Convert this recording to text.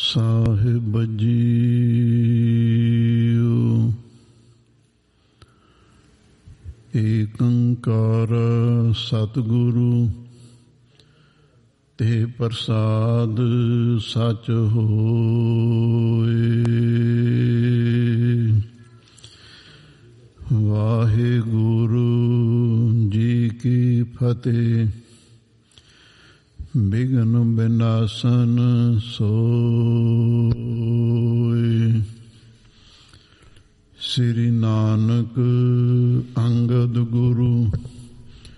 ਸਾਹਿਬ JIO. ਏਕ ਓਂਕਾਰ ਸਤਿਗੁਰੂ ਤੇ ਪ੍ਰਸਾਦ ਸਚ ਹੋਏ। ਵਾਹਿਗੁਰੂ ਜੀ ਕੀ ਫਤਿਹ। ਬਿਘਨ ਬਿਨਾਸਨ ਸੋਇ। ਸ੍ਰੀ ਨਾਨਕ ਅੰਗਦ ਗੁਰੂ